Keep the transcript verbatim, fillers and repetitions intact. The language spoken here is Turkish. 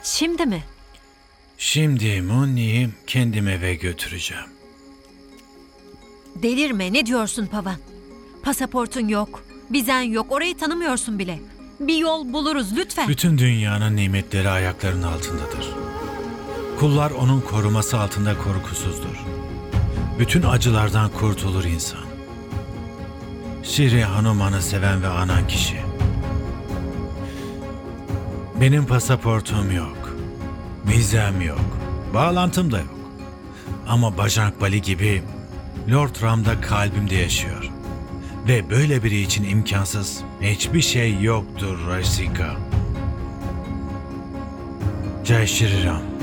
Şimdi mi? Şimdi Munni'yi kendim eve götüreceğim. Delirme, ne diyorsun Pavan? Pasaportun yok, vizen yok, orayı tanımıyorsun bile. Bir yol buluruz lütfen. Bütün dünyanın nimetleri ayaklarının altındadır. Kullar onun koruması altında korkusuzdur. Bütün acılardan kurtulur insan. Şiri Hanuman'ı seven ve anan kişi. Benim pasaportum yok. Vizem yok. Bağlantım da yok. Ama Bajrang Bali gibi Lord Ram da kalbimde yaşıyor. Ve böyle biri için imkansız hiçbir şey yoktur Rasika. Jai Shri Ram.